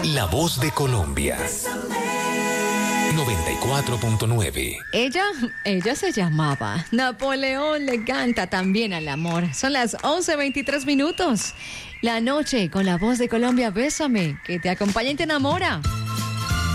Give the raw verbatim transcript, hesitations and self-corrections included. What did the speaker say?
La voz de Colombia. noventa y cuatro punto nueve. Ella, ella se llamaba Napoleón, le canta también al amor. Son las once veintitrés minutos. La noche con la voz de Colombia, bésame, que te acompaña y te enamora.